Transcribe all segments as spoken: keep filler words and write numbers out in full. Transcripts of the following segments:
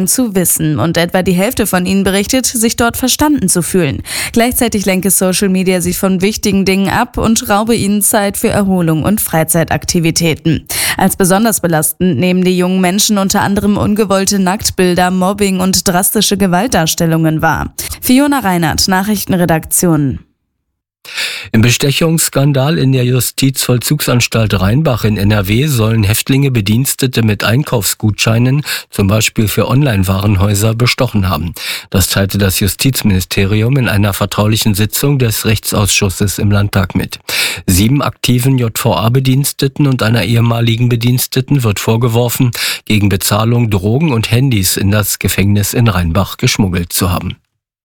sagen zu wissen und etwa die Hälfte von ihnen berichtet, sich dort verstanden zu fühlen. Gleichzeitig lenke Social Media sie von wichtigen Dingen ab und raube ihnen Zeit für Erholung und Freizeitaktivitäten. Als besonders belastend nehmen die jungen Menschen unter anderem ungewollte Nacktbilder, Mobbing und drastische Gewaltdarstellungen wahr. Fiona Reinhardt, Nachrichtenredaktion. Im Bestechungsskandal in der Justizvollzugsanstalt Rheinbach in N R W sollen Häftlinge Bedienstete mit Einkaufsgutscheinen, zum Beispiel für Online-Warenhäuser, bestochen haben. Das teilte das Justizministerium in einer vertraulichen Sitzung des Rechtsausschusses im Landtag mit. Sieben aktiven J V A-Bediensteten und einer ehemaligen Bediensteten wird vorgeworfen, gegen Bezahlung Drogen und Handys in das Gefängnis in Rheinbach geschmuggelt zu haben.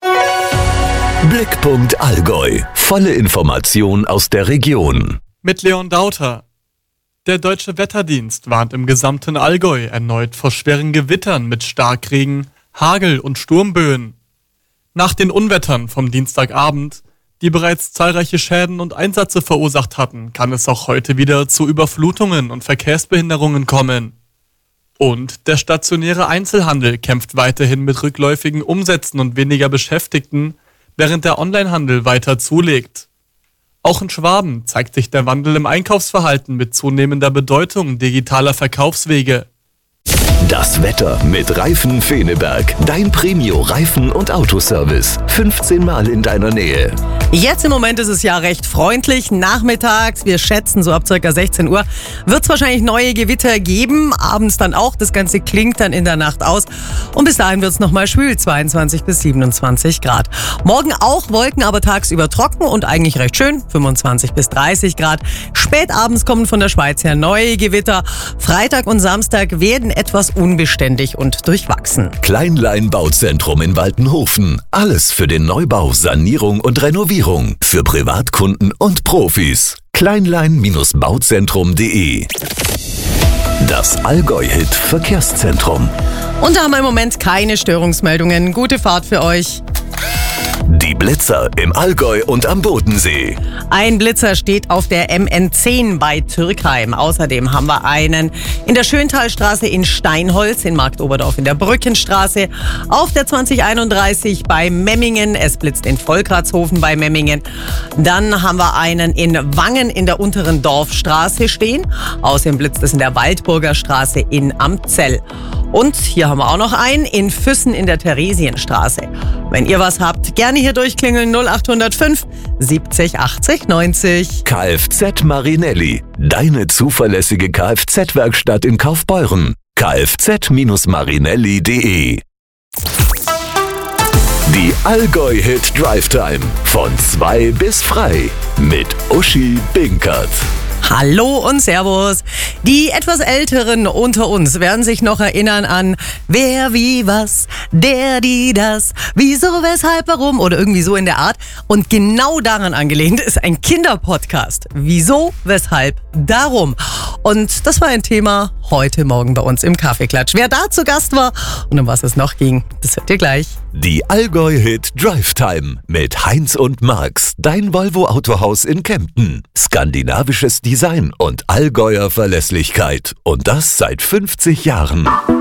Blickpunkt Allgäu. Volle Information aus der Region. Mit Leon Dauter. Der Deutsche Wetterdienst warnt im gesamten Allgäu erneut vor schweren Gewittern mit Starkregen, Hagel und Sturmböen. Nach den Unwettern vom Dienstagabend, die bereits zahlreiche Schäden und Einsätze verursacht hatten, kann es auch heute wieder zu Überflutungen und Verkehrsbehinderungen kommen. Und der stationäre Einzelhandel kämpft weiterhin mit rückläufigen Umsätzen und weniger Beschäftigten, während der Onlinehandel weiter zulegt. Auch in Schwaben zeigt sich der Wandel im Einkaufsverhalten mit zunehmender Bedeutung digitaler Verkaufswege. Das Wetter mit Reifen Feneberg. Dein Premio-Reifen- und Autoservice. fünfzehn Mal in deiner Nähe. Jetzt im Moment ist es ja recht freundlich. Nachmittags, wir schätzen so ab ca. sechzehn Uhr, wird es wahrscheinlich neue Gewitter geben. Abends dann auch. Das Ganze klingt dann in der Nacht aus. Und bis dahin wird es nochmal schwül, zweiundzwanzig bis siebenundzwanzig Grad. Morgen auch Wolken, aber tagsüber trocken und eigentlich recht schön, fünfundzwanzig bis dreißig Grad. Spätabends kommen von der Schweiz her neue Gewitter. Freitag und Samstag werden etwas unbeständig und durchwachsen. Kleinlein Bauzentrum in Waltenhofen. Alles für den Neubau, Sanierung und Renovierung. Für Privatkunden und Profis. kleinlein Bauzentrum punkt de. Das Allgäu-Hit Verkehrszentrum. Und da haben wir im Moment keine Störungsmeldungen. Gute Fahrt für euch. Die Blitzer im Allgäu und am Bodensee. Ein Blitzer steht auf der M N zehn bei Türkheim. Außerdem haben wir einen in der Schöntalstraße in Steinholz, in Marktoberdorf in der Brückenstraße, auf der zwanzig einunddreißig bei Memmingen. Es blitzt in Volkratshofen bei Memmingen. Dann haben wir einen in Wangen in der unteren Dorfstraße stehen. Außerdem blitzt es in der Waldburger Straße in Amzell. Und hier haben wir auch noch einen in Füssen in der Theresienstraße. Wenn ihr was habt, gerne hier durchklingeln null acht null fünf siebzig achtzig neunzig. Kfz Marinelli, deine zuverlässige Kfz-Werkstatt in Kaufbeuren. kfz Marinelli punkt de. Die Allgäu-Hit Drive Time von zwei bis frei mit Uschi Binkert. Hallo und Servus. Die etwas Älteren unter uns werden sich noch erinnern an Wer, wie, was, der, die, das, wieso, weshalb, warum oder irgendwie so in der Art. Und genau daran angelehnt ist ein Kinderpodcast. Wieso, weshalb, darum. Und das war ein Thema heute Morgen bei uns im Kaffeeklatsch. Wer da zu Gast war und um was es noch ging, das hört ihr gleich. Die Allgäu-Hit Drive Time mit Heinz und Marx, dein Volvo-Autohaus in Kempten. Skandinavisches Design und Allgäuer Verlässlichkeit. Und das seit fünfzig Jahren.